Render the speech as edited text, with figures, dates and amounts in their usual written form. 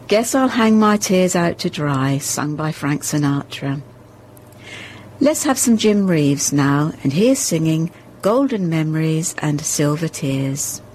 Guess I'll hang my tears out to dry, sung by Frank Sinatra. Let's have some Jim Reeves now, and here's singing Golden Memories and Silver Tears.